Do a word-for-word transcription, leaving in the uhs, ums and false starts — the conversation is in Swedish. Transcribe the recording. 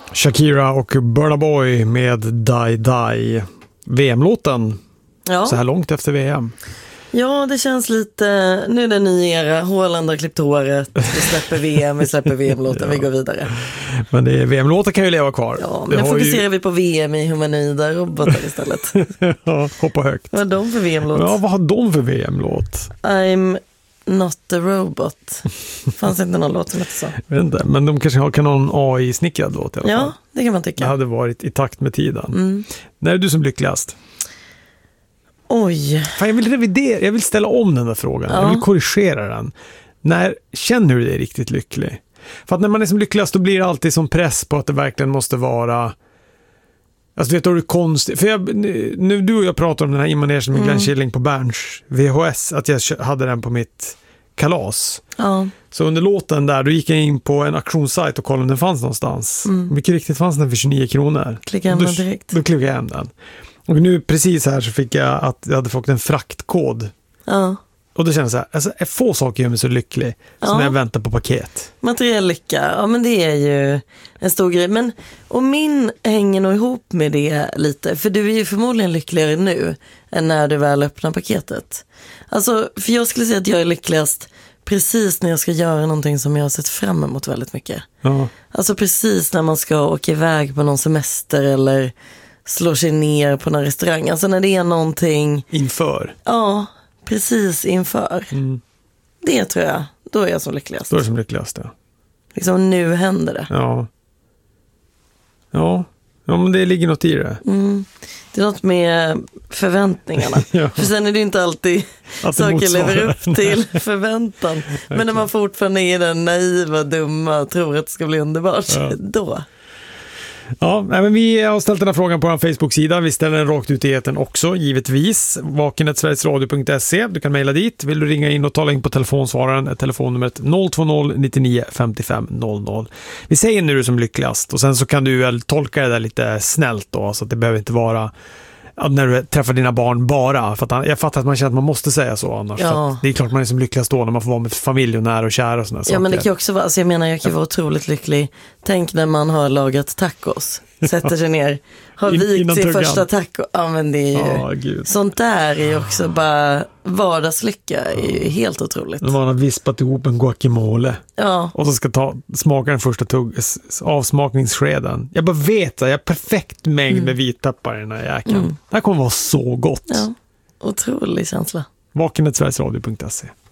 Shakira och Burna Boy med Die Die. V M-låten Ja. Så här långt efter V M. Ja, det känns lite, nu är det en ny era, Haaland har klippt håret, vi släpper V M, vi släpper V M-låten, ja. Vi går vidare. Men det är, V M-låten kan ju leva kvar. Ja, men nu fokuserar ju... vi på V M i humanoida robotar istället. Ja, hoppa högt. Vad har de för V M-låt? Ja, vad har de för V M-låt? I'm not a robot. Fanns inte någon låt som heter så? Jag vet inte, men de kanske har kan någon A I-snickrad låt i alla fall. Ja, det kan man tycka. Det hade varit i takt med tiden. Mm. När är du som lyckligast? Oj. Fan, jag vill revidera, jag vill ställa om den där frågan. Ja. Jag vill korrigera den. När känner du dig riktigt lycklig? För att när man är som lyckligast då blir det alltid som press på att det verkligen måste vara... Alltså vet du, det är konstigt. För jag, nu du och jag pratar om den här immaneringen med mm. Glenn Killing på Berns V H S, att jag hade den på mitt kalas. Ja. Så under låten där, då gick jag in på en auktionssajt och kollade om den fanns någonstans. Mm. Mycket riktigt fanns den för tjugonio kronor. Klicka hem den direkt. Då klickade jag hem den. Och nu precis här så fick jag att jag hade fått en fraktkod. Ja. Och då känner jag så här, alltså, är få saker gör mig så lycklig som ja. när jag väntar på paket. Materiell lycka, ja men det är ju en stor grej. Men, och min hänger nog ihop med det lite. För du är ju förmodligen lyckligare nu än när du väl öppnar paketet. Alltså, för jag skulle säga att jag är lyckligast precis när jag ska göra någonting som jag har sett fram emot väldigt mycket. Ja. Alltså precis när man ska åka iväg på någon semester eller slår sig ner på någon restaurang. Alltså när det är någonting... Inför? Ja, precis inför. Mm. Det tror jag. Då är jag som lyckligast. Då är jag som lyckligast, ja. Liksom nu händer det. Ja. Ja. Ja, men det ligger något i det. Mm. Det är något med förväntningarna. Ja. För sen är det inte alltid att saker lever upp till förväntan. Men när man fortfarande är den naiva, dumma och tror att det ska bli underbart, ja. Då... Ja, men vi har ställt den här frågan på vår Facebook-sida. Vi ställer den rakt ut i etern också, givetvis. vaken at sverigesradio punkt se. Du kan mejla dit. Vill du ringa in och tala in på telefonsvararen, telefonnumret noll två noll nio nio fem fem noll noll. Vi säger nu som lyckligast och sen så kan du väl tolka det där lite snällt då, så att det behöver inte vara när du träffar dina barn bara. För att jag fattar att man känner att man måste säga så annars. Ja. För att det är klart man är som lyckligast då när man får vara med familj och nära och kära och sådana saker. Ja, men det kan också vara, alltså jag menar jag kan vara otroligt lycklig. Tänk när man har lagat tacos, sätter sig ner, har vikt sin första taco. Ja, men det är ju, oh, Gud. Sånt där är ju också bara vardagslycka, är ju helt otroligt. Man har vispat ihop en guacamole. Ja. Och så ska ta smaka den första tugg, avsmakningsskeden. Jag bara vet att jag har perfekt mängd mm. med vitpeppar i den här jäkeln. Mm. Det här kommer vara så gott. Ja, otrolig känsla. vaken at sverigesradio punkt se.